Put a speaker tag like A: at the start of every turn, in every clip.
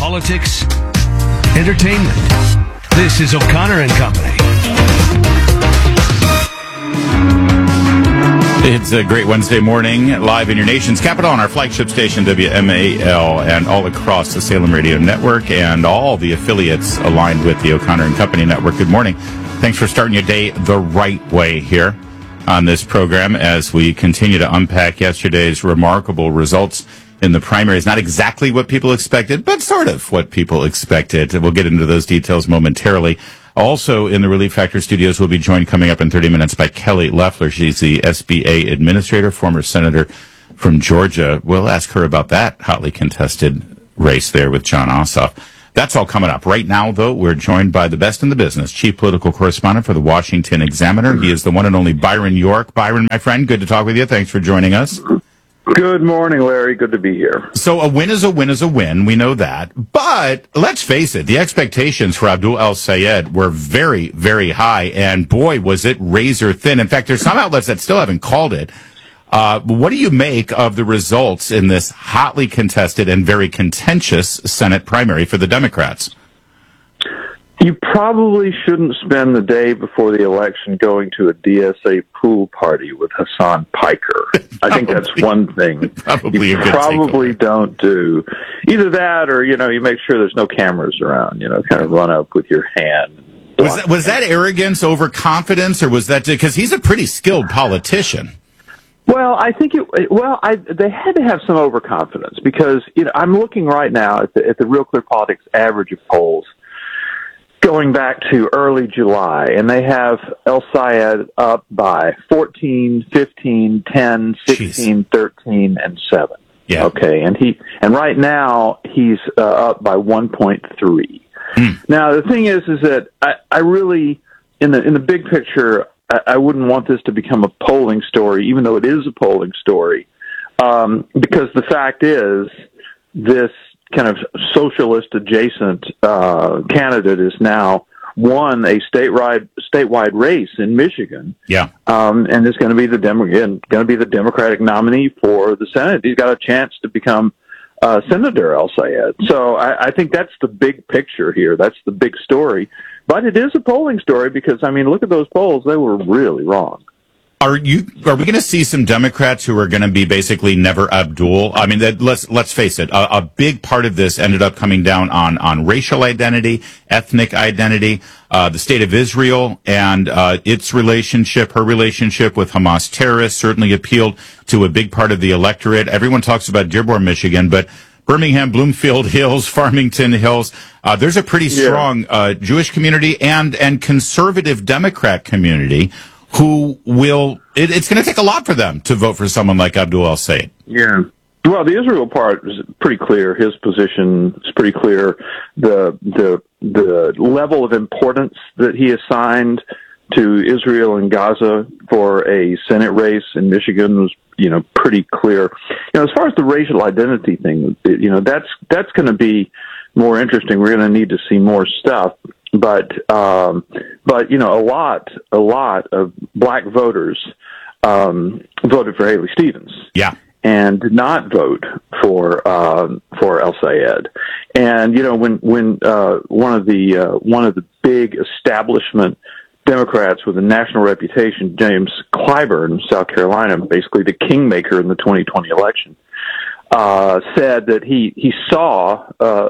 A: politics, entertainment. This is O'Connor and Company.
B: It's a great Wednesday morning, live in your nation's capital on our flagship station, WMAL, and all across the Salem Radio Network and all the affiliates aligned with the O'Connor and Company Network. Good morning. Thanks for starting your day the right way here on this program as we continue to unpack yesterday's remarkable results in the primaries. Not exactly what people expected, but sort of what people expected. We'll get into those details momentarily. Also in the Relief Factor studios, we'll be joined coming up in 30 minutes by Kelly Loeffler. She's the SBA administrator, former senator from Georgia. We'll ask her about that hotly contested race there with Jon Ossoff. That's all coming up. Right now, though, we're joined by the best in the business, chief political correspondent for the Washington Examiner. He is the one and only Byron York. Byron, my friend, good to talk with you. Thanks for joining us.
C: Good morning, Larry. Good to be here.
B: So a win is a win is a win. We know that. But let's face it, the expectations for Abdul El-Sayed were very, very high. And boy, was it razor thin. In fact, there's some outlets that still haven't called it. What do you make of the results in this hotly contested and very contentious Senate primary for the Democrats?
C: You probably shouldn't spend the day before the election going to a DSA pool party with Hassan Piker. I think that's one thing
B: Probably
C: you
B: a good
C: probably don't do. Either that or, you make sure there's no cameras around, kind of run up with your hand.
B: Was that arrogance over confidence, or was that because he's a pretty skilled politician?
C: Well, I think they had to have some overconfidence because, I'm looking right now at the Real Clear Politics average of polls going back to early July, and they have El-Sayed up by 14, 15, 10, 16, 13, and 7.
B: Yeah.
C: Okay, and right now he's up by 1.3. Now the thing is that I really, in the big picture, I wouldn't want this to become a polling story, even though it is a polling story, because the fact is this kind of socialist adjacent candidate is now won a statewide race in Michigan.
B: Yeah.
C: And is going to be the Democratic nominee for the Senate. He's got a chance to become Senator El-Sayed. So I think that's the big picture here. That's the big story. But it is a polling story because, look at those polls. They were really wrong.
B: Are we going to see some Democrats who are going to be basically never Abdul? Let's face it. A big part of this ended up coming down on racial identity, ethnic identity, the state of Israel and her relationship with Hamas terrorists certainly appealed to a big part of the electorate. Everyone talks about Dearborn, Michigan, but Birmingham, Bloomfield Hills, Farmington Hills, there's a pretty strong Jewish community and conservative Democrat community who it's going to take a lot for them to vote for someone like Abdul El-Sayed.
C: Yeah. Well, the Israel part is pretty clear. His position is pretty clear. The level of importance that he assigned to Israel and Gaza for a Senate race in Michigan was, pretty clear. As far as the racial identity thing, that's going to be more interesting. We're going to need to see more stuff. But a lot of black voters voted for Haley Stevens.
B: Yeah.
C: And did not vote for El-Sayed. And when one of the big establishment Democrats with a national reputation, James Clyburn in South Carolina, basically the kingmaker in the 2020 election, said that he saw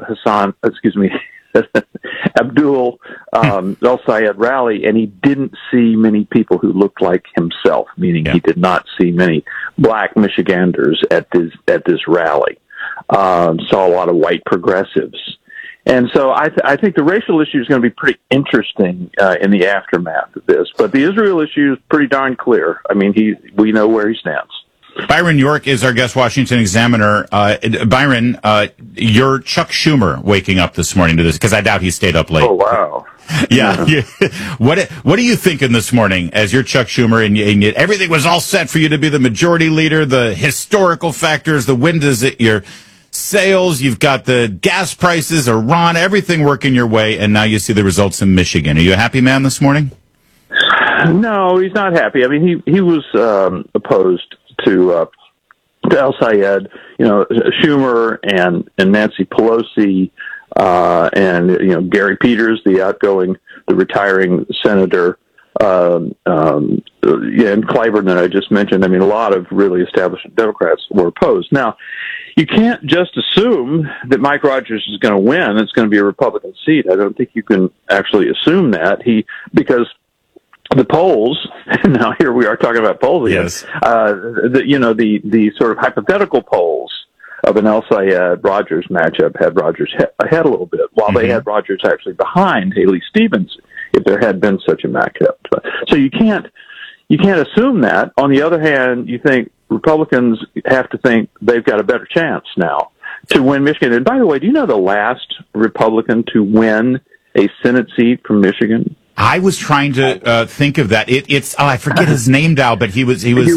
C: Abdul El-Sayed rally, and he didn't see many people who looked like himself, meaning he did not see many black Michiganders at this rally. Saw a lot of white progressives. And so I think the racial issue is going to be pretty interesting in the aftermath of this. But the Israel issue is pretty darn clear. We know where he stands.
B: Byron York is our guest Washington Examiner. Byron, you're Chuck Schumer waking up this morning to this, because I doubt he stayed up late.
C: Oh, wow.
B: Yeah. What are you thinking this morning as you're Chuck Schumer and everything was all set for you to be the majority leader, the historical factors, the wind is at your sales, you've got the gas prices, Iran, everything working your way, and now you see the results in Michigan. Are you a happy man this morning?
C: No, he's not happy. He was opposed to El-Sayed. Schumer and Nancy Pelosi and Gary Peters, the retiring senator, and Clyburn that I just mentioned. I mean, a lot of really established Democrats were opposed. Now, you can't just assume that Mike Rogers is going to win. It's going to be a Republican seat. I don't think you can actually assume that because the polls. Now here we are talking about polls again.
B: Yes.
C: The sort of hypothetical polls of an El Sayed Rogers matchup had Rogers ahead a little bit, while they had Rogers actually behind Haley Stevens if there had been such a matchup. So you can't assume that. On the other hand, you think Republicans have to think they've got a better chance now to win Michigan. And by the way, do you know the last Republican to win a Senate seat from Michigan?
B: I was trying to think of that. I forget his name now, but he was